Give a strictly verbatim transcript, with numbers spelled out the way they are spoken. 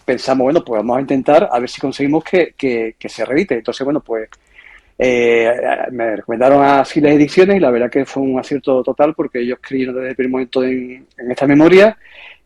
pensamos, bueno, pues vamos a intentar a ver si conseguimos que, que, que se reedite. Entonces, bueno, pues eh, me recomendaron a Siles Ediciones y la verdad que fue un acierto total porque ellos creyeron desde el primer momento en, en esta memoria